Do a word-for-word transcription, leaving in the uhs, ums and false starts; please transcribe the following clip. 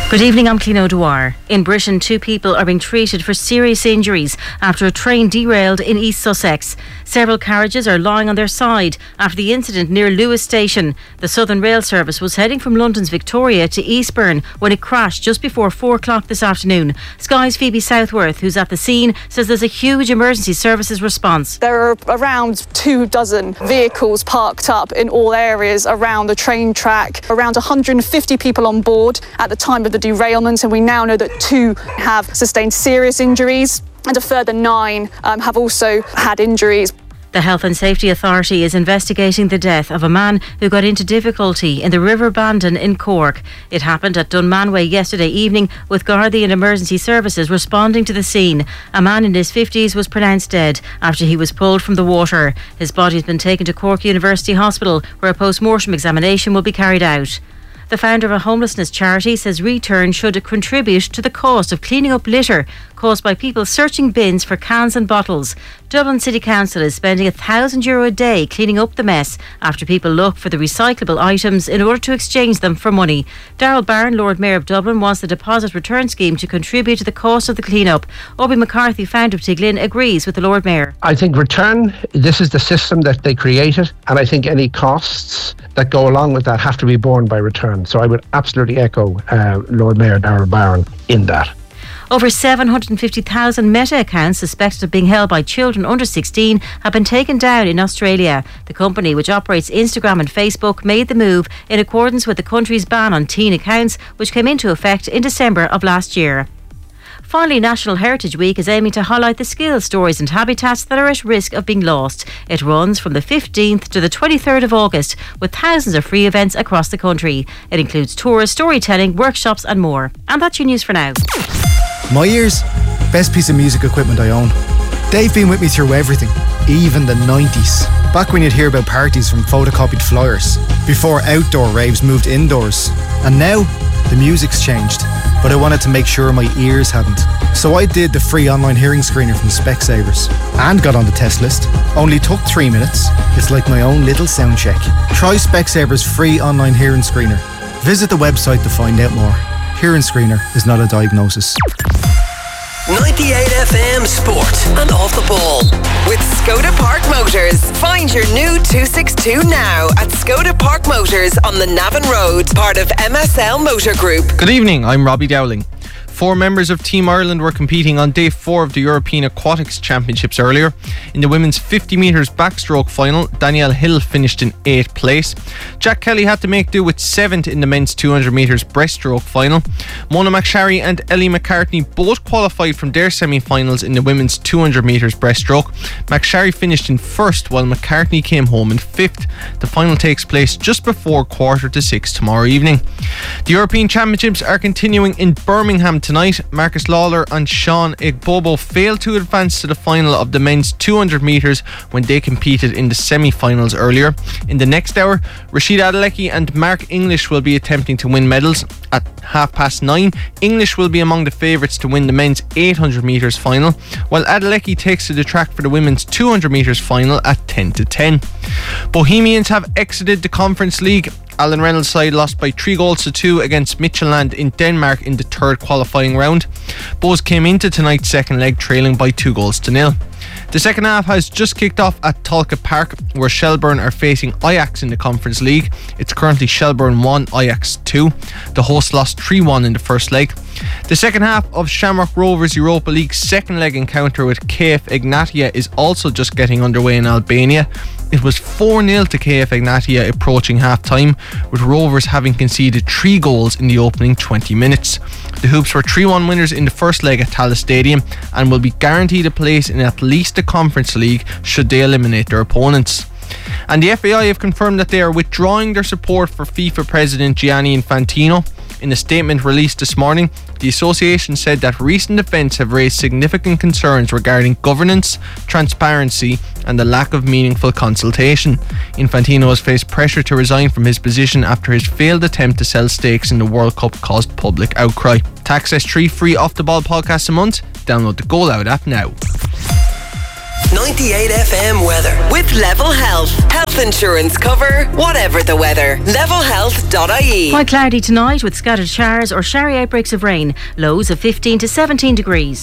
Good evening, I'm Clino Dwyer. In Britain, two people are being treated for serious injuries after a train derailed in East Sussex. Several carriages are lying on their side after the incident near Lewis Station. The Southern Rail Service was heading from London's Victoria to Eastbourne when it crashed just before four o'clock this afternoon. Sky's Phoebe Southworth, who's at the scene, says there's a huge emergency services response. There are around two dozen vehicles parked up in all areas around the train track, around one hundred fifty people on board at the time of the derailment, and we now know that two have sustained serious injuries and a further nine um, have also had injuries. The Health and Safety Authority is investigating the death of a man who got into difficulty in the River Bandon in Cork. It happened at Dunmanway yesterday evening, with Gardaí and emergency services responding to the scene. A man in his fifties was pronounced dead after he was pulled from the water. His body has been taken to Cork University Hospital, where a post-mortem examination will be carried out. The founder of a homelessness charity says Return should contribute to the cost of cleaning up litter caused by people searching bins for cans and bottles. Dublin City Council is spending a thousand euro a day cleaning up the mess after people look for the recyclable items in order to exchange them for money. Darrell Barron, Lord Mayor of Dublin, wants the deposit return scheme to contribute to the cost of the clean-up. Obi McCarthy, founder of Tiglin, agrees with the Lord Mayor. I think Return, this is the system that they created, and I think any costs that go along with that have to be borne by Return. So I would absolutely echo uh, Lord Mayor Darrell Barron in that. Over seven hundred fifty thousand Meta accounts suspected of being held by children under sixteen have been taken down in Australia. The company, which operates Instagram and Facebook, made the move in accordance with the country's ban on teen accounts, which came into effect in December of last year. Finally, National Heritage Week is aiming to highlight the skills, stories and habitats that are at risk of being lost. It runs from the fifteenth to the twenty-third of August, with thousands of free events across the country. It includes tours, storytelling, workshops and more. And that's your news for now. My ears, best piece of music equipment I own. They've been with me through everything, even the nineties. Back when you'd hear about parties from photocopied flyers, before outdoor raves moved indoors. And now, the music's changed, but I wanted to make sure my ears hadn't. So I did the free online hearing screener from Specsavers and got on the test list. Only took three minutes. It's like my own little sound check. Try Specsavers free online hearing screener. Visit the website to find out more. Hearing screener is not a diagnosis. ninety-eight F M Sport and Off the Ball with Skoda Park Motors. Find your new two sixty-two now at Skoda Park Motors on the Navan Road, part of M S L Motor Group. Good evening, I'm Robbie Dowling. Four members of Team Ireland were competing on day four of the European Aquatics Championships earlier. In the women's fifty metres backstroke final, Danielle Hill finished in eighth place. Jack Kelly had to make do with seventh in the men's two hundred metres breaststroke final. Mona McSharry and Ellie McCartney both qualified from their semi-finals in the women's two hundred metres breaststroke. McSharry finished in first while McCartney came home in fifth. The final takes place just before quarter to six tomorrow evening. The European Championships are continuing in Birmingham tonight. Marcus Lawler and Sean Igbobo failed to advance to the final of the men's two hundred metres when they competed in the semi-finals earlier. In the next hour, Rashid Adelecki and Mark English will be attempting to win medals. At half past nine, English will be among the favourites to win the men's eight hundred metres final, while Adelecki takes to the track for the women's two hundred metres final at ten to ten. Bohemians have exited the Conference League. Alan Reynolds' side lost by three goals to two against Midtjylland in Denmark in the third qualifying round. Bohs came into tonight's second leg trailing by two goals to nil. The second half has just kicked off at Talca Park, where Shelbourne are facing Ajax in the Conference League. It's currently Shelbourne one, Ajax two. The hosts lost three one in the first leg. The second half of Shamrock Rovers Europa League's second leg encounter with K F Ignatia is also just getting underway in Albania. It was four nil to K F Ignatia approaching half-time, with Rovers having conceded three goals in the opening twenty minutes. The Hoops were three one winners in the first leg at Tallaght Stadium and will be guaranteed a place in at least the Conference League should they eliminate their opponents. And the F A I have confirmed that they are withdrawing their support for FIFA President Gianni Infantino. In a statement released this morning, the association said that recent events have raised significant concerns regarding governance, transparency and the lack of meaningful consultation. Infantino has faced pressure to resign from his position after his failed attempt to sell stakes in the World Cup caused public outcry. To access three free Off the Ball podcasts a month, download the Goal Out app now. ninety-eight F M weather. With Level Health. Health insurance cover, whatever the weather. level health dot I E. Quite cloudy tonight with scattered showers or showery outbreaks of rain. Lows of fifteen to seventeen degrees.